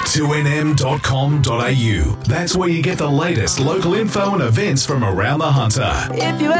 2nm.com.au. That's where you get the latest local info and events from around the Hunter. If you